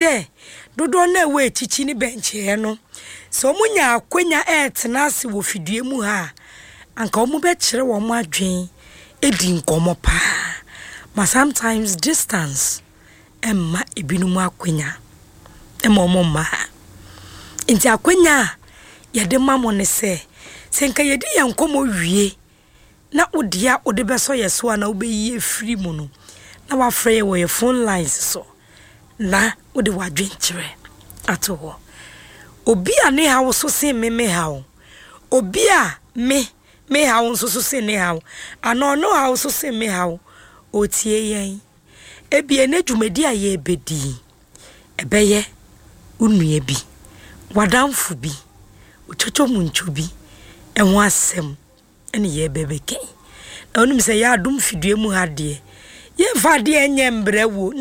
say dodo na we chichi ni bench no so munya akwanya etena wo fidue mu ha anka omu be kire wo mu adwen edi nkomo pa but sometimes distance emma ebinum akwanya emma omo ma nti akwanya yede mamo ne se senka yedi yankomo wie na odia ode beso yeso na obeyi efiri mu no na wa frɛ wo phone lines so na ode wadwen kire ato ho obi a ne hawo so se me hawo obi a me hawo so se ne hawo ano no hawo so se me hawo otie yen ebie ne dwumadi a ye bedi ebeye unue bi wadamfo bi ochocho munchu bi enwo asem ene ye bebeke na onum se ya adum fidue mu hade ye fa de enye mbre wo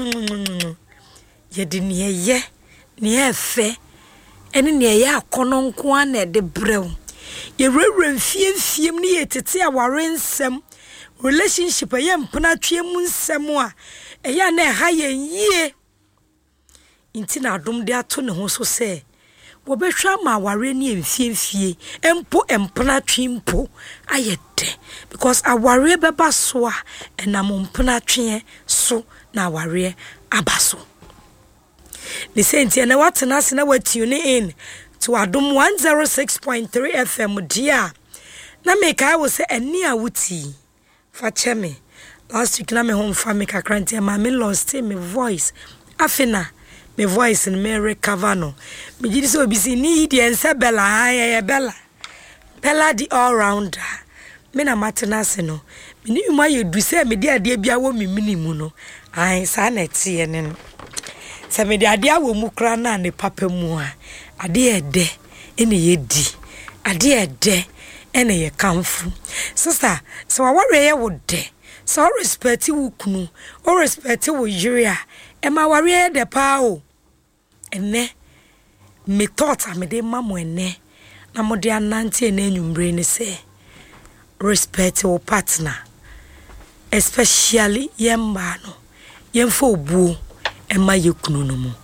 ye de ne ye ne efe ene ne ye akono nko ana de brew ye rewren fiem ne ye tete aware nsem relationship ye mpena twe mu nsem a eya na ha ye yie inti na adum de ato ne ho so se wo behwa ma aware ne emfie empo empena twe mpo ayede because aware beba so a enam mpena twe so na aware abaso the senti na watena se na watune in to adum 106.3 FM dia na make I will say eni awuti fa cheme last week na me home family kakranti ma me lost me voice afina me voice in me recover no me gidi so obi si ni di ense bella ya bella di all rounder me na matena se no me ni ma ye du se me di ade bia wo me minimu no ai sa na tie ne no se me di ade awo mu kra na ne papa mu a ade ede ene ye di ade ede ene ye kamfu sister so aware ye wo de so respect wo kunu o respect wo yiri e ma ware de pa o ene me thought am de mamo ene na mo de anante ene enwumbre ni se respect wo partner especially yemba no yemfa obuo e ma ye kunu no mu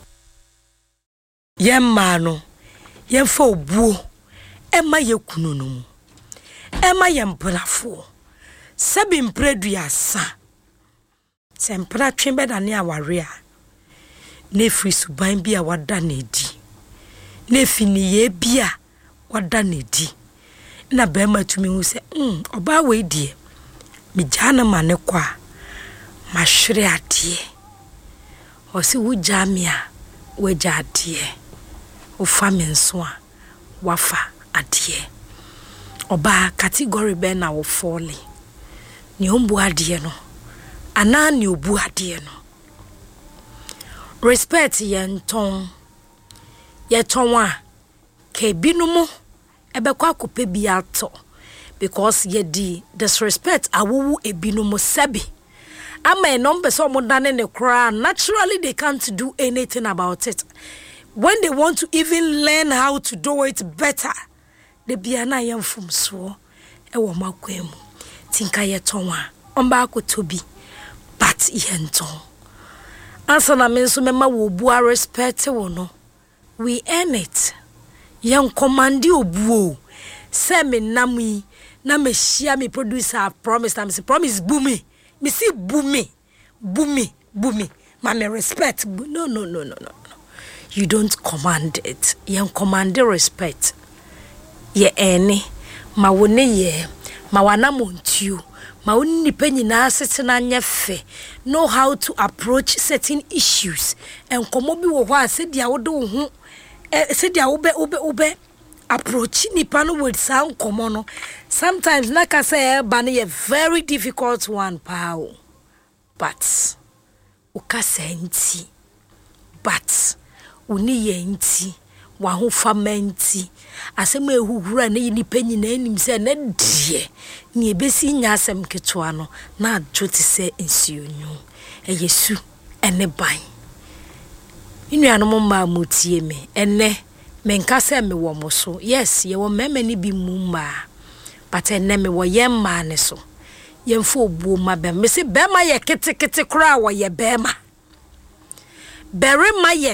yemma no yemfa obuo e ma ye kunu no mu e ma yemplafo sabi mpredu ya sa sempra twembe da ne aware a ne free suban bi a wada na edi ne fini ye bi a wada na edi na be ma tumi hu se oba we die me jana mane kwa ma hwere ade o se wo jamia we jadie o famenso a wafa ade oba category be na wo fall ni ombu ade no ana ni obu ade no respect yenton a ke binumu ebekwa kope bi ato because ye di disrespect awu ebinumu sebi ama enombe so mo dane ne kra naturally they can't do anything about it when they want to even learn how to do it better they be na yemfum so e wo makwemu tinka yeton a omba akotobi but yenton ansana me nso mema wo bua respect wo no we earn it yen commandi obuo se me namui na me share me producer promise na me say promise bumi me see bumi ma me respect no you don't command it yen command respect ye eni ma woni ye ma wana montiu ma woni penyina setena nyefe know how to approach certain issues and komo bi wo hwa se dia wo de wo hu se dia wo be approach nipa no with sound komo no sometimes like I say ba na very difficult one pao but ukasenti but uni yenti wa ho famenti asem ehuhura na nipa nyina anim se na die ni ebesi nya asem ketwa no na adwoti se ensuonyu eyesu ene ban inuanom ma mutie me ene menka se me wo mo so yes ye wo mema ni bi mumma but ene me wo yemma ne so yemfo obuo ma be me se be ma ye ketekete kra wo ye be ma bere ma ye